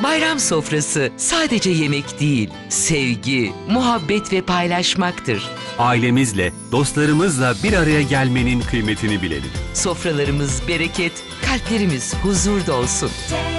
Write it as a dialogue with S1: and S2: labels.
S1: Bayram sofrası sadece yemek değil, sevgi, muhabbet ve paylaşmaktır.
S2: Ailemizle, dostlarımızla bir araya gelmenin kıymetini bilelim.
S1: Sofralarımız bereket, kalplerimiz huzur dolsun.